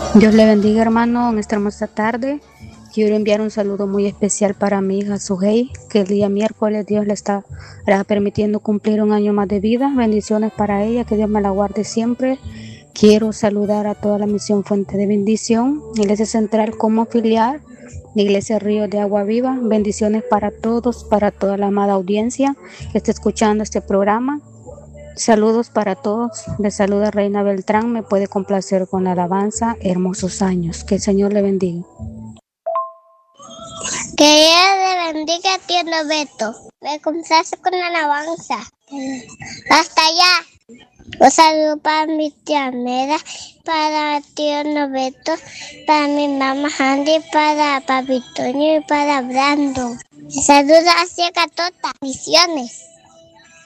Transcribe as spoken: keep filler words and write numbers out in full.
Dios le bendiga, hermano, en esta hermosa tarde. Quiero enviar un saludo muy especial para mi hija Sujei, que el día miércoles Dios le estará permitiendo cumplir un año más de vida. Bendiciones para ella, que Dios me la guarde siempre. Quiero saludar a toda la misión Fuente de Bendición, Iglesia Central como filial, Iglesia Río de Agua Viva. Bendiciones para todos, para toda la amada audiencia que está escuchando este programa. Saludos para todos. Les saluda Reina Beltrán. Me puede complacer con la alabanza Hermosos Años. Que el Señor le bendiga. Que Dios le bendiga, tío Noveto. Me complace con la alabanza. Hasta allá. Un saludo para mi tía Mera, para tío Noveto, para mi mamá Andy, para papi Toño y para Brandon. Saludos hacia Catota, Misiones.